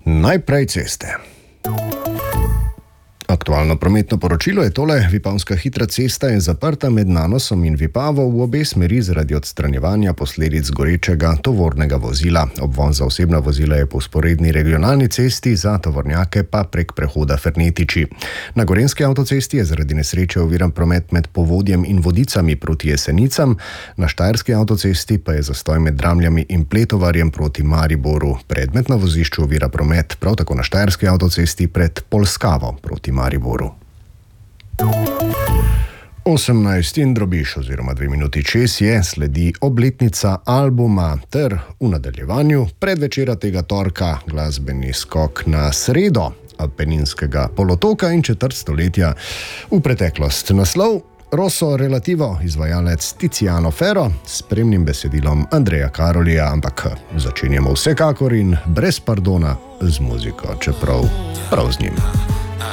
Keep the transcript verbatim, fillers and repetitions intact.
Najprej ceste. Aktualno prometno poročilo je tole: Vipavska hitra cesta je zaprta med Nanosom in Vipavo v obe smeri zaradi odstranjevanja posledic gorečega tovornega vozila. Obvoz za osebna vozila je po vzporedni regionalni cesti, za tovornjake pa prek prehoda Fernetiči. Na Gorenjski avtocesti je zaradi nesreče oviran promet med Povodjem in Vodicami proti Jesenicam, na Štajerski avtocesti pa je zastoj med Dramljami in Pletovarjem proti Mariboru. Predmet na vozišču ovira promet prav tako na Štajerski avtocesti pred Polskavo proti Mariboru. osemnajst in drobiž oziroma dve minuti čez je, sledi obletnica albuma ter v nadaljevanju predvečera tega torka glasbeni skok na sredo Apeninskega polotoka in četrt stoletja v preteklost. Naslov Rosso Relativo, izvajalec Tiziano Ferro, s spremnim besedilom Andreja Karolija, ampak začenjamo vsekakor in brez pardona z muziko, čeprav prav z njim.